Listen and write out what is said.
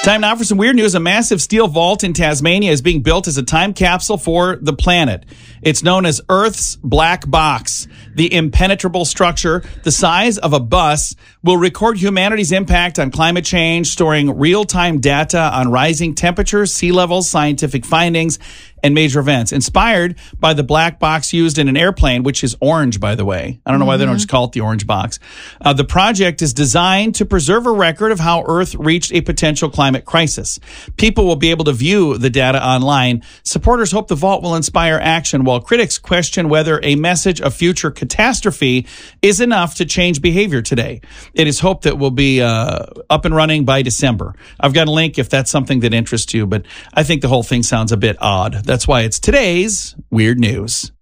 Time now for some weird news. A massive steel vault in Tasmania is being built as a time capsule for the planet. It's known as Earth's Black Box. The impenetrable structure, the size of a bus, will record humanity's impact on climate change, storing real-time data on rising temperatures, sea levels, scientific findings, and major events. Inspired by the black box used in an airplane, which is orange, by the way. I don't know why they don't just call it the orange box. The project is designed to preserve a record of how Earth reached a potential climate crisis. People will be able to view the data online. Supporters hope the vault will inspire action, while critics question whether a message of future catastrophe is enough to change behavior today. It is hoped that we'll be up and running by December. I've got a link if that's something that interests you, but I think the whole thing sounds a bit odd. That's why it's today's Weird News.